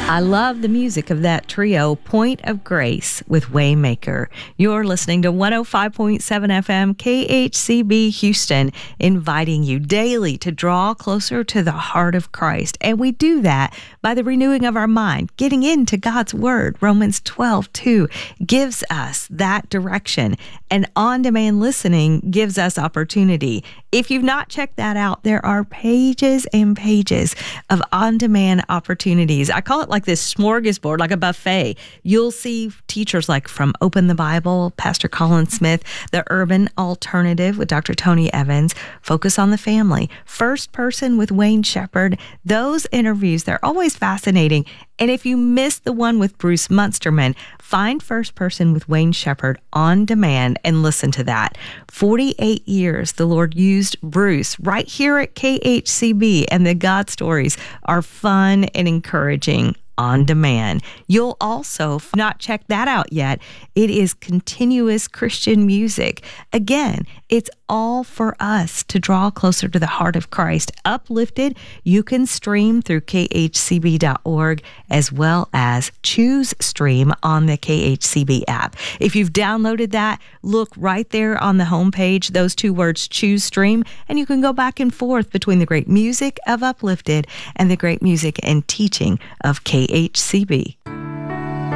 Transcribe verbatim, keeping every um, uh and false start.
I love the music of that trio, Point of Grace with Waymaker. You're listening to one oh five point seven F M K H C B Houston, inviting you daily to draw closer to the heart of Christ. And we do that by the renewing of our mind, getting into God's Word. Romans twelve two gives us that direction, and on-demand listening gives us opportunity. If you've not checked that out, there are pages and pages of on-demand opportunities. I call it like this smorgasbord, like a buffet. You'll see teachers like from Open the Bible, Pastor Colin Smith, The Urban Alternative with Doctor Tony Evans, Focus on the Family, First Person with Wayne Shepherd. Those interviews, they're always fascinating. And if you missed the one with Bruce Munsterman, find First Person with Wayne Shepherd on demand and listen to that. forty-eight years the Lord used Bruce right here at K H C B, and the God stories are fun and encouraging on demand. You'll also, if not check that out yet, it is continuous Christian music. Again, it's all for us to draw closer to the heart of Christ. Uplifted, you can stream through K H C B dot org as well as choose stream on the K H C B app. If you've downloaded that, look right there on the homepage, those two words, choose stream, and you can go back and forth between the great music of Uplifted and the great music and teaching of K H C B.